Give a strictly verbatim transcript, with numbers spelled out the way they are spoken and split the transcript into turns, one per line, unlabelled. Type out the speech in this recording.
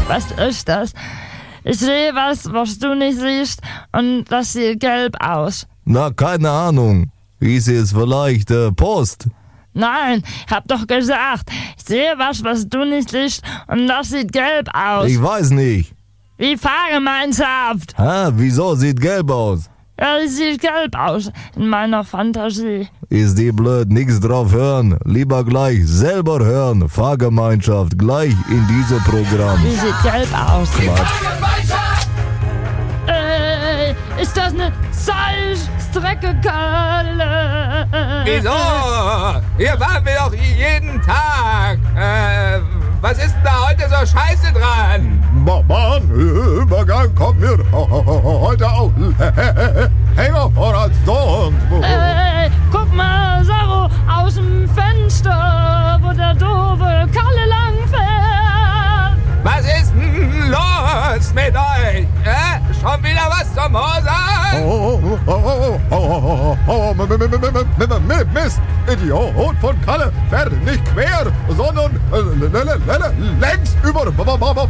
Was ist das? Ich sehe was, was du nicht siehst, und das sieht gelb aus.
Na, keine Ahnung. Hieß es vielleicht äh, Post?
Nein, ich hab doch gesagt, ich sehe was, was du nicht siehst, und das sieht gelb aus.
Ich weiß nicht.
Wie Fahrgemeinschafft.
Hä, wieso sieht gelb aus?
Ja, es sieht gelb aus in meiner Fantasie.
Ist die blöd, nix drauf hören. Lieber gleich selber hören. Fahrgemeinschaft gleich in diesem Programm.
Wie sieht gelb aus?
Fahrgemeinschaft!
Äh, ist das eine Salzstrecke, Kalle?
Wieso? Hier fahren wir doch jeden Tag. Äh, was ist denn da heute so scheiße dran?
Bahnübergang kommt mir heute auch länger vor als sonst.
Äh, guck mal, Saro, aus dem Fenster, wo der doofe Kalle langfährt.
Was ist denn los mit euch? Äh? Schon wieder was zum Hosern?
Oh, oh, oh, oh, oh, oh, Mist, Idiot von Kalle, fährt nicht quer, sondern längs über